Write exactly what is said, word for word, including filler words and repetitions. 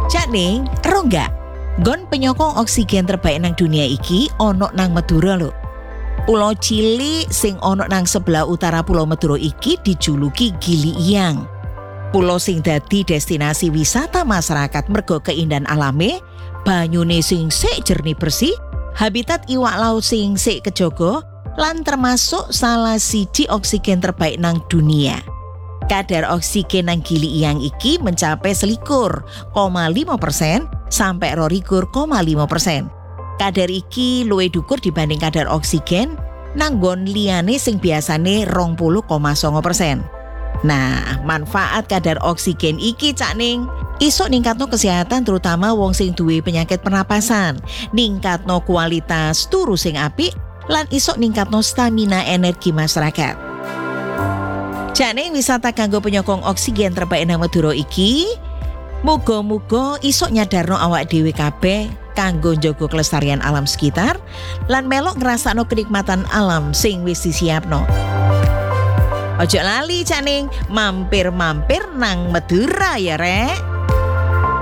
Cak ning, ero enggak? Gon penyokong oksigen terbaik nang dunia iki ono nang Madura lho. Pulau cilik sing ono nang sebelah utara Pulau Madura iki dijuluki Gili Iyang. Pulau sing dadi destinasi wisata masyarakat mergo keindahan alame, banyune sing sik jernih bersih, habitat iwak laut sing sik kejaga, lan termasuk salah siji oksigen terbaik nang dunia. Kadar oksigen nang Gili Iyang iki mencapai selikur koma lima persen sampai rolikur koma lima persen. Kadar iki luwih dhuwur dibanding kadar oksigen nang nggon liyane sing biasane rong puluh koma songo persen. Nah, manfaat kadar oksigen iki Cak Ning iso ningkatno kesehatan terutama wong sing duwe penyakit pernapasan, ningkatno kualitas turu sing apik, lan iso ningkatno stamina energi masyarakat. Cak Ning wisata kanggo penyokong oksigen terbaik nang Madura iki muga-muga iso nyadarno awak dhewe kabeh kanggo njaga kelestarian alam sekitar lan melok ngrasakno kenikmatan alam sing wis disiapno. Ojo lali Cak Ning, mampir-mampir nang Madura ya rek.